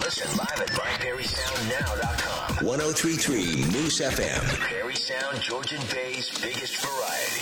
Listen live at myperrysoundnow.com. 103.3 Moose FM. Perry Sound, Georgian Bay's biggest variety.